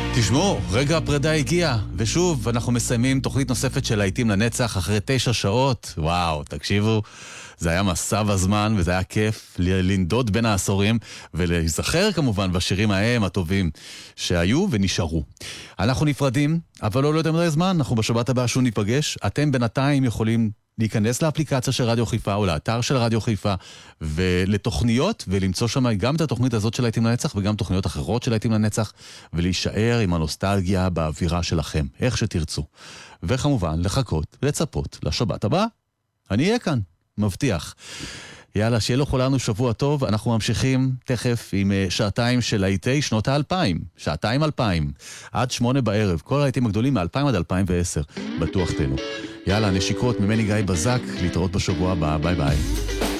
תשמעו, רגע הפרידה הגיע, ושוב אנחנו מסיימים תוכנית נוספת של להיטים לנצח אחרי 9 שעות. וואו, תקשיבו, זה היה מסע בזמן וזה היה כיף לנדוד בין העשורים ולהיזכר כמובן בשירים ההם הטובים שהיו ונשארו. אנחנו נפרדים, אבל לא יותר מדי זמן, אנחנו בשבת הבאה שוב ניפגש. אתם בינתיים יכולים להיכנס לאפליקציה של רדיו חיפה או לאתר של רדיו חיפה ולתוכניות ולמצוא שם גם את התוכנית הזאת של להיטים לנצח וגם תוכניות אחרות של להיטים לנצח ולהישאר עם הנוסטלגיה באווירה שלכם, איך שתרצו. וכמובן לחכות, לצפות לשבת הבאה. אני אהיה כאן, מבטיח. יאללה, שיהיה לכולנו שבוע טוב. אנחנו ממשיכים תכף עם שעתיים של להיטי שנות ה-2000, שעתיים 2000, עד 8 בערב. כל הלהיטים הגדולים מ-2000 עד 2010, בטוח תנו. יאללה, נשיקות ממני גיא בזק, להתראות בשבוע הבא, ביי ביי.